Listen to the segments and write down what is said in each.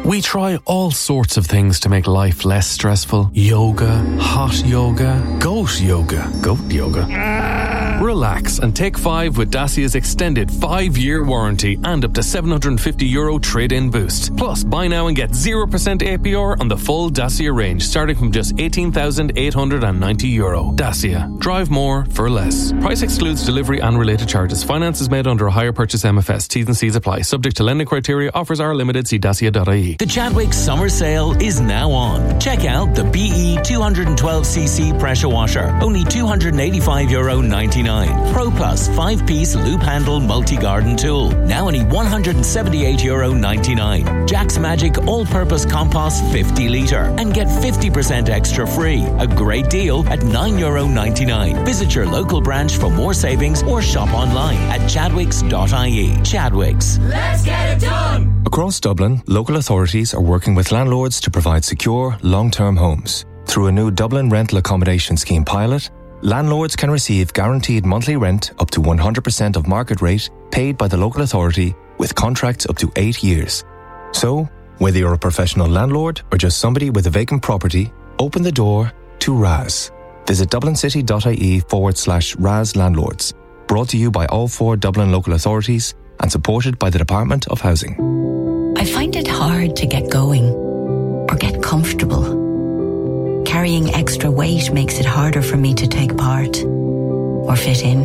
We try all sorts of things to make life less stressful. Yoga, hot yoga, goat yoga. Relax and take 5 with Dacia's extended 5-year warranty and up to €750 trade-in boost. Plus, buy now and get 0% APR on the full Dacia range, starting from just €18,890. Dacia. Drive more for less. Price excludes delivery and related charges. Finance is made under a hire purchase MFS. T's and C's apply. Subject to lending criteria. Offers are limited. See dacia.ie. The Chadwicks summer sale is now on. Check out the BE 212cc pressure washer. Only €285.99. Pro Plus 5-piece loop handle multi-garden tool. Now only €178.99. Jack's Magic all-purpose compost 50 litre. And get 50% extra free. A great deal at €9.99. Visit your local branch for more savings or shop online at chadwicks.ie. Chadwicks. Let's get it done! Across Dublin, local authorities are working with landlords to provide secure, long-term homes. Through a new Dublin Rental Accommodation Scheme pilot, landlords can receive guaranteed monthly rent up to 100% of market rate paid by the local authority with contracts up to 8 years. So, whether you're a professional landlord or just somebody with a vacant property, open the door to RAS. Visit dublincity.ie/RAS Landlords. Brought to you by all 4 Dublin local authorities and supported by the Department of Housing. I find it hard to get going or get comfortable. Carrying extra weight makes it harder for me to take part or fit in.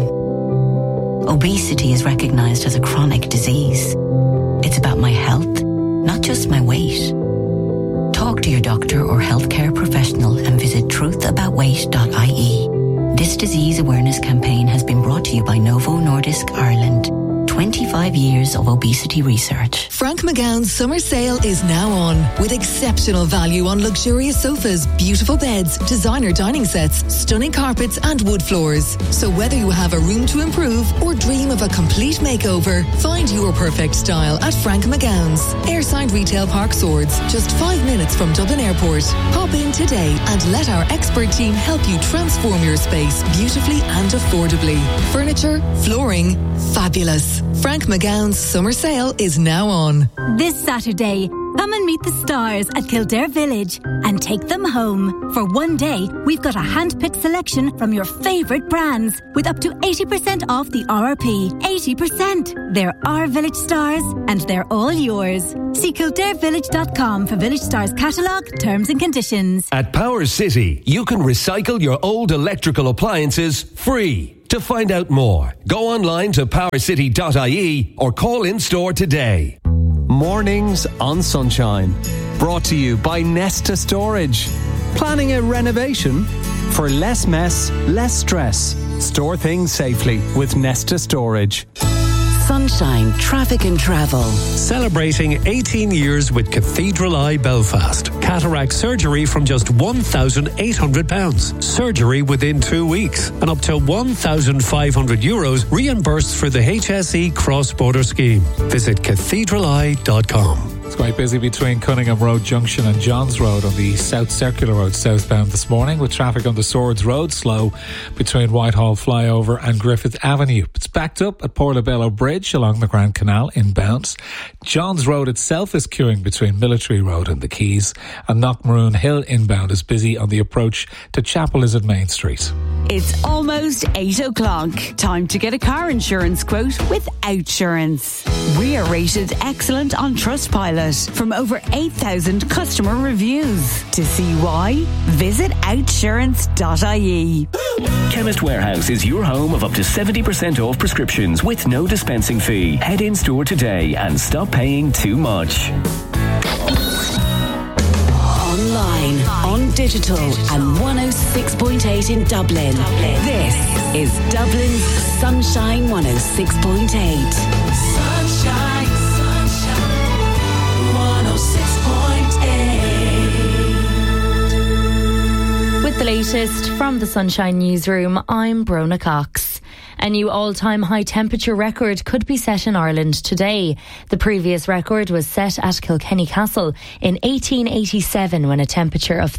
Obesity is recognised as a chronic disease. It's about my health, not just my weight. Talk to your doctor or healthcare professional and visit truthaboutweight.ie. This disease awareness campaign has been brought to you by Novo Nordisk Ireland. 25 years of obesity research. Frank McGowan's summer sale is now on with exceptional value on luxurious sofas, beautiful beds, designer dining sets, stunning carpets and wood floors. So whether you have a room to improve or dream of a complete makeover, find your perfect style at Frank McGowan's. Airside Retail Park Swords, just 5 minutes from Dublin Airport. Pop in today and let our expert team help you transform your space beautifully and affordably. Furniture, flooring, fabulous. Frank McGowan's summer sale is now on. This Saturday, come and meet the stars at Kildare Village and take them home. For one day, we've got a hand-picked selection from your favourite brands with up to 80% off the RRP. 80%! They're our Village stars and they're all yours. See kildarevillage.com for Village Stars catalogue, terms and conditions. At Power City, you can recycle your old electrical appliances free. To find out more, go online to powercity.ie or call in store today. Mornings on Sunshine. Brought to you by Nesta Storage. Planning a renovation? For less mess, less stress. Store things safely with Nesta Storage. Sunshine Traffic and Travel. Celebrating 18 years with Cathedral Eye Belfast. Cataract surgery from just £1,800. Surgery within 2 weeks. And up to €1,500 reimbursed for the HSE cross-border scheme. Visit cathedraleye.com. It's quite busy between Cunningham Road Junction and Johns Road on the South Circular Road southbound this morning, with traffic on the Swords Road slow between Whitehall Flyover and Griffith Avenue. It's backed up at Portobello Bridge along the Grand Canal inbound. Johns Road itself is queuing between Military Road and the Quays, and Knockmaroon Hill inbound is busy on the approach to Chapel is at Main Street. It's almost 8 o'clock. Time to get a car insurance quote with Outsurance. We are rated excellent on Trustpilot from over 8,000 customer reviews. To see why, visit outsurance.ie. Chemist Warehouse is your home of up to 70% off prescriptions with no dispensing fee. Head in store today and stop paying too much. Online, on digital, and 106.8 in Dublin. This is Dublin's Sunshine 106.8. Sunshine, sunshine, 106.8. With the latest from the Sunshine Newsroom, I'm Brona Cox. A new all-time high temperature record could be set in Ireland today. The previous record was set at Kilkenny Castle in 1887 when a temperature of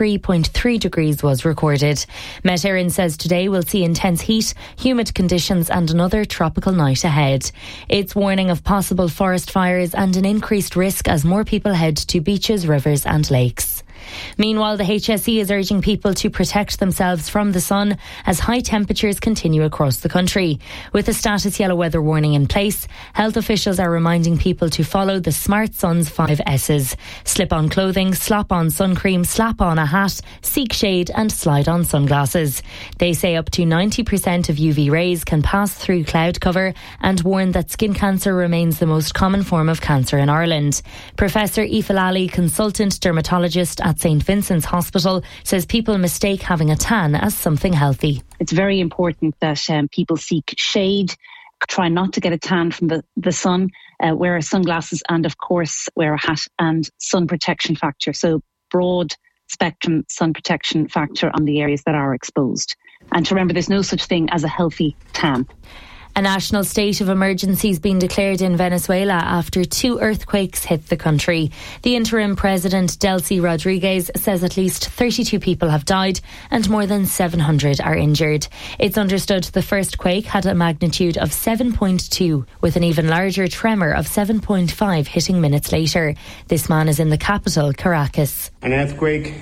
33.3 degrees was recorded. Met Éireann says today will see intense heat, humid conditions and another tropical night ahead. It's warning of possible forest fires and an increased risk as more people head to beaches, rivers and lakes. Meanwhile, the HSE is urging people to protect themselves from the sun as high temperatures continue across the country. With a status yellow weather warning in place, health officials are reminding people to follow the Smart Sun's 5 S's. Slip on clothing, slop on sun cream, slap on a hat, seek shade and slide on sunglasses. They say up to 90% of UV rays can pass through cloud cover and warn that skin cancer remains the most common form of cancer in Ireland. Professor Aoife Lally, consultant dermatologist at St Vincent's Hospital, says people mistake having a tan as something healthy. It's very important that people seek shade, try not to get a tan from the sun, wear sunglasses and of course wear a hat and sun protection factor. So broad spectrum sun protection factor on the areas that are exposed. And to remember, there's no such thing as a healthy tan. A national state of emergency has been declared in Venezuela after 2 earthquakes hit the country. The interim president, Delcy Rodriguez, says at least 32 people have died and more than 700 are injured. It's understood the first quake had a magnitude of 7.2, with an even larger tremor of 7.5 hitting minutes later. This man is in the capital, Caracas. An earthquake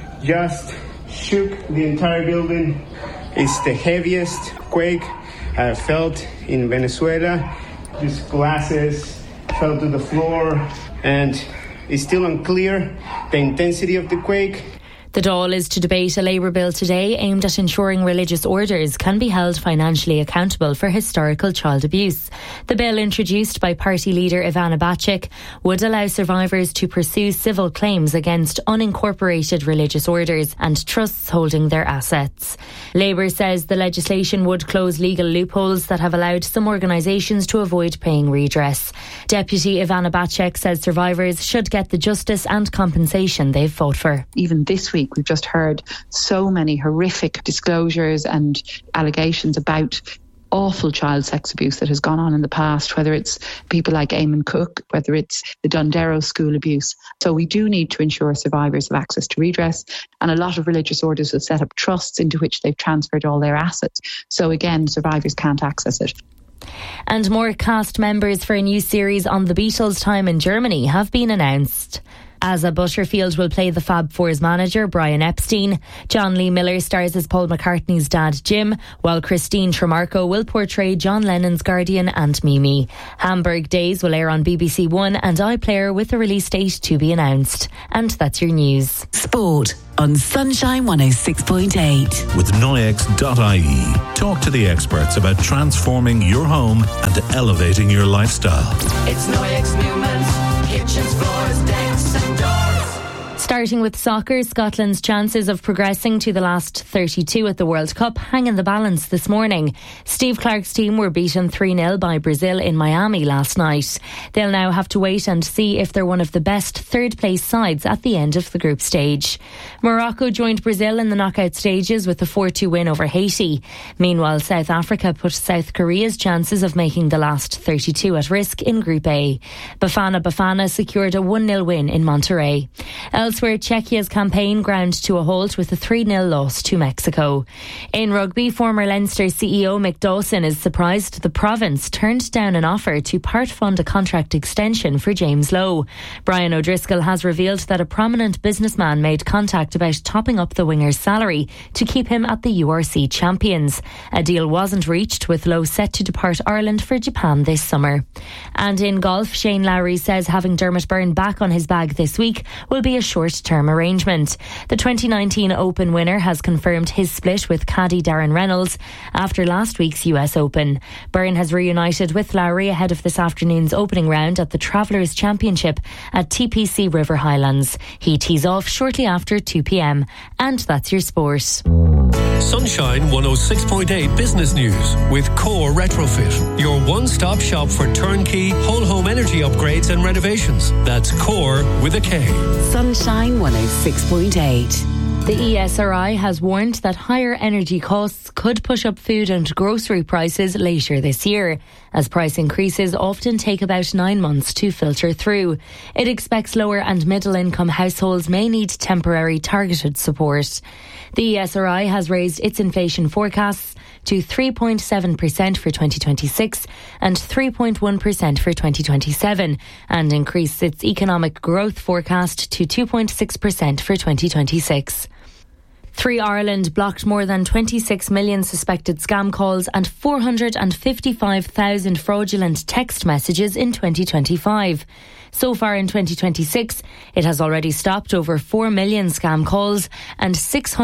just shook the entire building. It's the heaviest quake I have felt in Venezuela. These glasses fell to the floor and it's still unclear the intensity of the quake. The Dáil is to debate a Labour bill today aimed at ensuring religious orders can be held financially accountable for historical child abuse. The bill, introduced by party leader Ivana Bacik, would allow survivors to pursue civil claims against unincorporated religious orders and trusts holding their assets. Labour says the legislation would close legal loopholes that have allowed some organisations to avoid paying redress. Deputy Ivana Bacik says survivors should get the justice and compensation they've fought for. Even this week, we've just heard so many horrific disclosures and allegations about awful child sex abuse that has gone on in the past, whether it's people like Eamon Cook, whether it's the Dundero school abuse. So we do need to ensure survivors have access to redress, and a lot of religious orders have set up trusts into which they've transferred all their assets. So again, survivors can't access it. And more cast members for a new series on the Beatles' time in Germany have been announced. Asa Butterfield will play the Fab Four's manager, Brian Epstein. John Lee Miller stars as Paul McCartney's dad, Jim, while Christine Tremarco will portray John Lennon's guardian, Aunt Mimi. Hamburg Days will air on BBC One and iPlayer with a release date to be announced. And that's your news. Sport on Sunshine 106.8. With Noyex.ie. Talk to the experts about transforming your home and elevating your lifestyle. It's Noyex Newman's kitchens, floors, decks and doors. Starting with soccer, Scotland's chances of progressing to the last 32 at the World Cup hang in the balance this morning. Steve Clarke's team were beaten 3-0 by Brazil in Miami last night. They'll now have to wait and see if they're one of the best third-place sides at the end of the group stage. Morocco joined Brazil in the knockout stages with a 4-2 win over Haiti. Meanwhile, South Africa put South Korea's chances of making the last 32 at risk in Group A. Bafana secured a 1-0 win in Monterrey. Elsewhere, Czechia's campaign ground to a halt with a 3-0 loss to Mexico. In rugby, former Leinster CEO Mick Dawson is surprised the province turned down an offer to part-fund a contract extension for James Lowe. Brian O'Driscoll has revealed that a prominent businessman made contact about topping up the winger's salary to keep him at the URC champions. A deal wasn't reached, with Lowe set to depart Ireland for Japan this summer. And in golf, Shane Lowry says having Dermot Byrne back on his bag this week will be a short-term arrangement. The 2019 Open winner has confirmed his split with caddy Darren Reynolds after last week's US Open. Byrne has reunited with Lowry ahead of this afternoon's opening round at the Travellers' Championship at TPC River Highlands. He tees off shortly after 2 p.m. And that's your sport. Sunshine 106.8 Business News with Core Retrofit, your one-stop shop for turnkey whole home energy upgrades and renovations. That's Core with a K. Sunshine 106.8. The ESRI has warned that higher energy costs could push up food and grocery prices later this year, as price increases often take about 9 months to filter through. It expects lower and middle income households may need temporary targeted support. The ESRI has raised its inflation forecasts to 3.7% for 2026 and 3.1% for 2027, and increased its economic growth forecast to 2.6% for 2026. 3 Ireland blocked more than 26 million suspected scam calls and 455,000 fraudulent text messages in 2025. So far in 2026, it has already stopped over 4 million scam calls and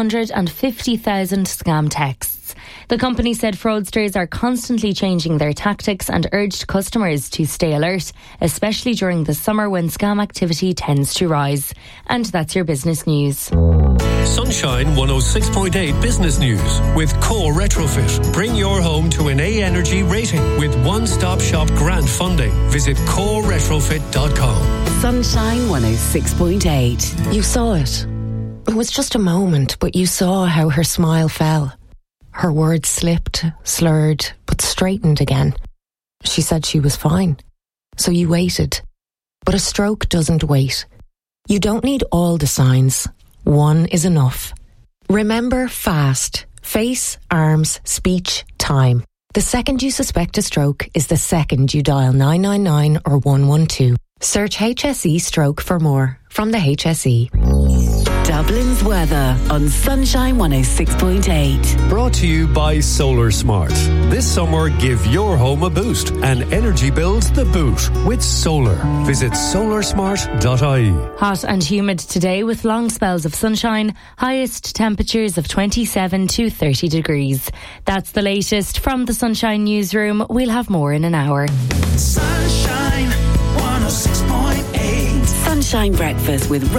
650,000 scam texts. The company said fraudsters are constantly changing their tactics and urged customers to stay alert, especially during the summer when scam activity tends to rise. And that's your business news. Sunshine 106.8 Business News with Core Retrofit. Bring your home to an A Energy rating with one-stop shop grant funding. Visit coreretrofit.com. Sunshine 106.8. You saw it. It was just a moment, but you saw how her smile fell. Her words slipped, slurred, but straightened again. She said she was fine. So you waited. But a stroke doesn't wait. You don't need all the signs. One is enough. Remember FAST. Face, arms, speech, time. The second you suspect a stroke is the second you dial 999 or 112. Search HSE stroke for more from the HSE. Dublin's weather on Sunshine 106.8. Brought to you by Solar Smart. This summer, give your home a boost and energy bills the boot with solar. Visit solarsmart.ie. Hot and humid today with long spells of sunshine, highest temperatures of 27 to 30 degrees. That's the latest from the Sunshine Newsroom. We'll have more in an hour. Sunshine 106.8. Sunshine Breakfast with